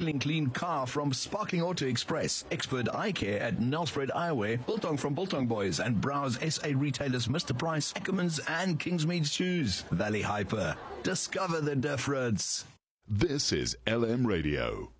sparkling clean car from Sparkling Auto Express. Expert eye care at Nelspruit Eyewear. Biltong from Biltong Boys. And browse SA retailers Mr. Price, Ackermans and Kingsmead Shoes. Valley Hyper. Discover the difference. This is LM Radio.